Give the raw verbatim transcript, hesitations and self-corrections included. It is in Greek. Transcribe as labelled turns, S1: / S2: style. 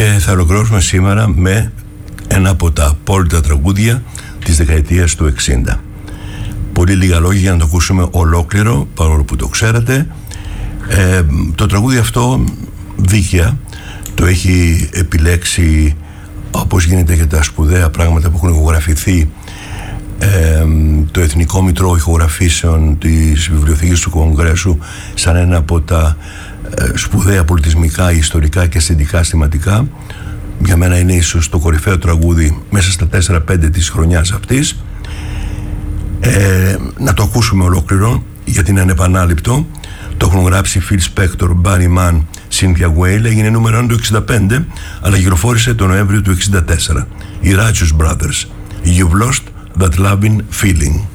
S1: Και θα ολοκληρώσουμε σήμερα με ένα από τα απόλυτα τραγούδια της δεκαετίας του εξήντα. Πολύ λίγα λόγια για να το ακούσουμε ολόκληρο, παρόλο που το ξέρετε. Ε, το τραγούδι αυτό δίκαια το έχει επιλέξει, όπως γίνεται για τα σπουδαία πράγματα που έχουν ηχογραφηθεί, ε, το Εθνικό Μητρό Ηχογραφήσεων της Βιβλιοθήκης του Κογκρέσου σαν ένα από τα ε, σπουδαία πολιτισμικά, ιστορικά και αισθητικά θεματικά. Για μένα είναι ίσως το κορυφαίο τραγούδι μέσα στα τέσσερα πέντε της χρονιάς αυτής. Ε, να το ακούσουμε ολόκληρο γιατί είναι ανεπανάληπτο. Το έχουν γράψει Phil Spector, Barry Mann, Cynthia Weil. Έγινε νούμερο ένα το εξήντα πέντε, αλλά κυκλοφόρησε τον Νοέμβριο του εξήντα τέσσερα. Οι Righteous Brothers, You've Lost That Loving Feeling.